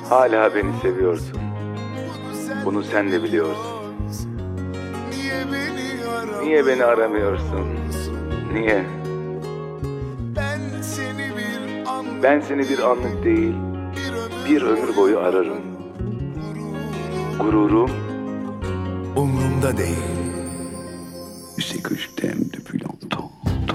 Hala beni seviyorsun. Bunu sen de biliyorsun. Niye beni aramıyorsun? Niye? Ben seni bir anlık değil, bir ömür boyu ararım. Gururum umrumda değil. Tu sais que je t'aime depuis longtemps.